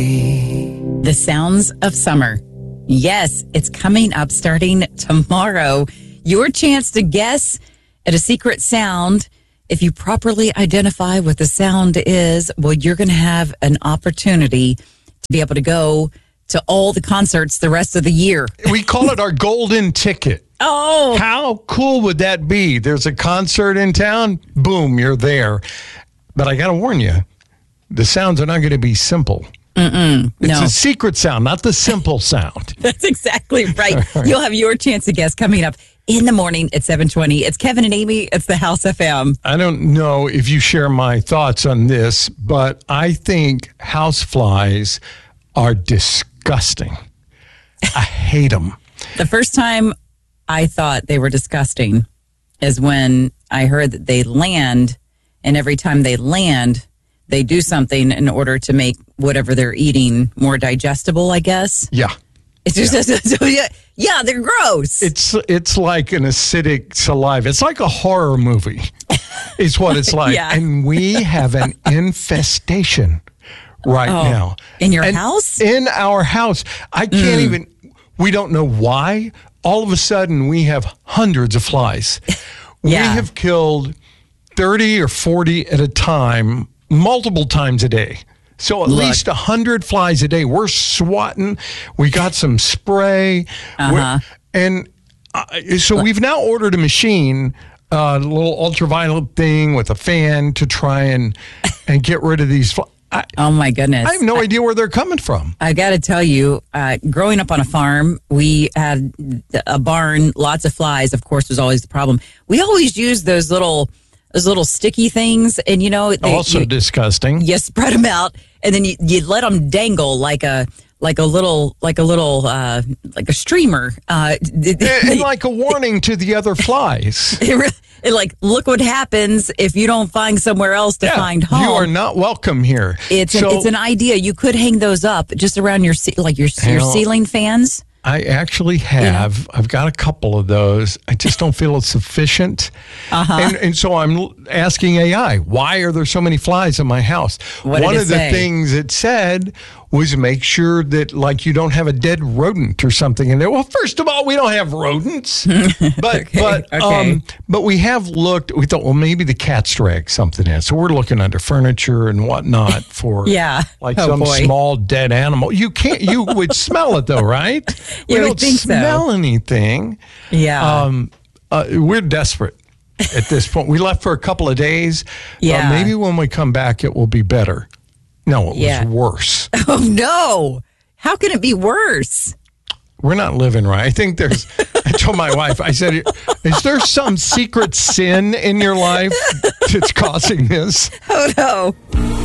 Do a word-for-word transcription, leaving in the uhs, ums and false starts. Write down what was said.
The sounds of summer. Yes, it's coming up starting tomorrow. Your chance to guess at a secret sound. If you properly identify what the sound is, well, you're going to have an opportunity to be able to go to all the concerts the rest of the year. We call it our golden ticket. Oh, How cool would that be? There's a concert in town. Boom, you're there. But I got to warn you, the sounds are not going to be simple. Mm-mm, It's no. a secret sound, not the simple sound. That's exactly right. You'll have your chance to guess coming up in the morning at seven twenty. It's Kevin and Amy. It's the House F M. I don't know if you share my thoughts on this, but I think houseflies are disgusting. I hate them. The first time I thought they were disgusting is when I heard that they land, and every time they land, they do something in order to make whatever they're eating more digestible, I guess. Yeah. It's just, so yeah, yeah, they're gross. It's it's like an acidic saliva. It's like a horror movie. Is what it's like. Yeah. And we have an infestation right Oh, now. in your And house? In our house. I can't Mm. even, we don't know why. All of a sudden, we have hundreds of flies. We Yeah. have killed thirty or forty at a time, multiple times a day. So at Look. least one hundred flies a day. We're swatting. We got some spray. Uh-huh. We're- And uh, so we've now ordered a machine, uh, a little ultraviolet thing with a fan to try and and get rid of these flies. I, Oh, my goodness. I have no idea where they're coming from. I got to tell you, uh, growing up on a farm, we had a barn, lots of flies, of course, was always the problem. We always used those little those little sticky things, and, you know, they, Also you, disgusting. you spread them out, and then you, you let them dangle like a like a little like a little uh, like a streamer. Uh, And, and like a warning to the other flies. it re- it like, look what happens if you don't find somewhere else to find home. You are not welcome here. It's an, So it's an idea. You could hang those up just around your ce- like your your Hell. ceiling fans. I actually have. I've got a couple of those. I just don't feel it's sufficient. Uh-huh. And, and so I'm l- asking A I, why are there so many flies in my house? What did One it of the say? things it said was make sure that, like, you don't have a dead rodent or something in there. Well, first of all, we don't have rodents. But Okay, but okay. um but we have looked. We thought, well, maybe the cat's dragged something in. So we're looking under furniture and whatnot for Yeah. like Oh, some boy. small dead animal. You can't. You would smell it though, right? We You would don't think so. smell anything. Yeah. Um, uh, we're desperate at this point. We left for a couple of days. Yeah. Uh, maybe when we come back, it will be better. No, it Yeah. was worse. Oh, no. How can it be worse? We're not living right. I think there's, I told my wife, I said, is there some secret sin in your life that's causing this? Oh, no.